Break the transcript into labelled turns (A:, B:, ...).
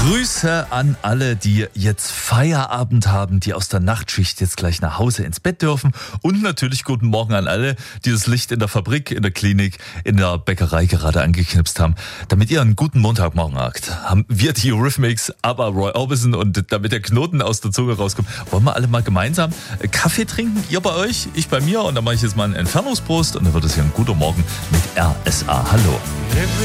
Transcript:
A: Grüße an alle, die jetzt Feierabend haben, die aus der Nachtschicht jetzt gleich nach Hause ins Bett dürfen. Und natürlich guten Morgen an alle, die das Licht in der Fabrik, in der Klinik, in der Bäckerei gerade angeknipst haben. Damit ihr einen guten Montagmorgen habt, haben wir die Eurythmics, aber Roy Orbison, und damit der Knoten aus der Zunge rauskommt, wollen wir alle mal gemeinsam Kaffee trinken? Ihr bei euch, ich bei mir, und dann mache ich jetzt mal einen Entfernungsprost und dann wird es hier ein guter Morgen mit RSA. Hallo.